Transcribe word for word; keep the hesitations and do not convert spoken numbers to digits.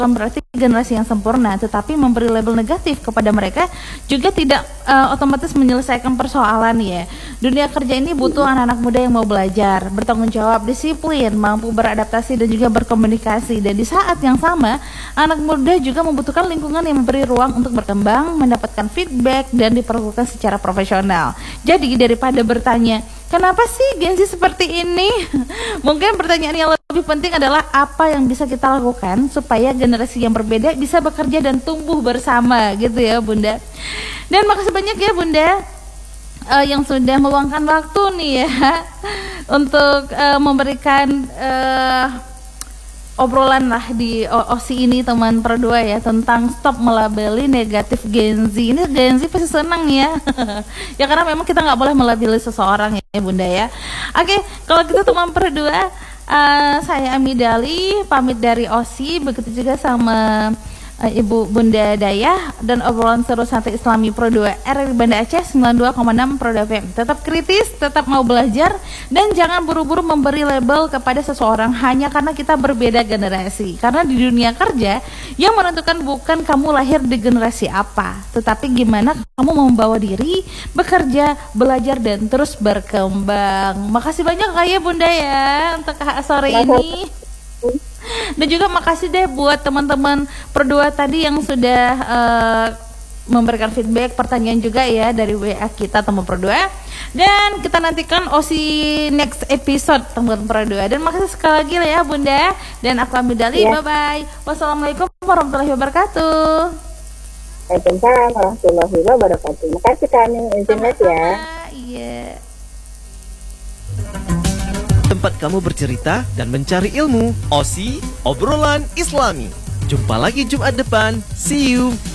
berarti generasi yang sempurna, tetapi memberi label negatif kepada mereka juga tidak uh, otomatis menyelesaikan persoalan ya. Dunia kerja ini butuh anak-anak muda yang mau belajar, bertanggung jawab, disiplin, mampu beradaptasi dan juga berkomunikasi. Dan di saat yang sama, anak muda juga membutuhkan lingkungan yang memberi ruang untuk berkembang, mendapatkan feedback dan diperlakukan secara profesional. Jadi daripada bertanya, kenapa sih Gen Z seperti ini? Mungkin pertanyaan yang lebih penting adalah apa yang bisa kita lakukan supaya generasi yang berbeda bisa bekerja dan tumbuh bersama gitu ya Bunda. Dan makasih banyak ya Bunda uh, yang sudah meluangkan waktu nih ya untuk uh, memberikan uh, obrolan lah di O S I ini teman Pro dua ya, tentang stop melabeli negatif Gen Z. Ini Gen Z pasti senang ya ya karena memang kita nggak boleh melabeli seseorang ya Bunda ya. Oke, kalau gitu teman Pro dua, uh, saya Amidali pamit dari O S I, begitu juga sama uh, Ibu Bunda Dayah, dan obrolan seru santai Islami Pro dua R R I Banda Aceh sembilan puluh dua koma enam Pro dua F M. Tetap kritis, tetap mau belajar, dan jangan buru-buru memberi label kepada seseorang hanya karena kita berbeda generasi. Karena di dunia kerja yang menentukan bukan kamu lahir di generasi apa, tetapi gimana kamu membawa diri, bekerja, belajar, dan terus berkembang. Makasih banyak Kak ya Bunda ya untuk sore ini. Dan juga makasih deh buat teman-teman Pro dua tadi yang sudah uh, memberikan feedback, pertanyaan juga ya dari W A kita teman Pro dua. Dan kita nantikan O S I next episode teman Pro dua. Dan makasih sekali lagi ya Bunda. Dan aku Amidali, ya. Bye bye. Wassalamualaikum warahmatullahi wabarakatuh. Waalaikumsalam warahmatullahi wabarakatuh. Makasih kami izin ya. Iya. Tempat kamu bercerita dan mencari ilmu. O S I Obrolan Islami. Jumpa lagi Jumat depan. See you.